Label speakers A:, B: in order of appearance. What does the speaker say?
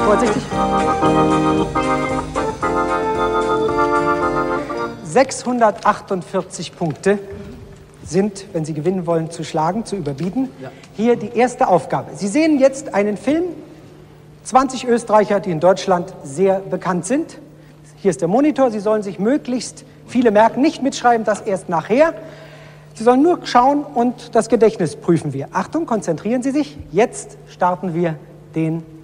A: Vorsichtig. 648 Punkte sind, wenn Sie gewinnen wollen, zu schlagen, zu überbieten. Ja. Hier die erste Aufgabe. Sie sehen jetzt einen Film, 20 Österreicher, die in Deutschland sehr bekannt sind. Hier ist der Monitor. Sie sollen sich möglichst viele merken, nicht mitschreiben, das erst nachher. Sie sollen nur schauen und das Gedächtnis prüfen wir. Achtung, konzentrieren Sie sich. Jetzt starten wir den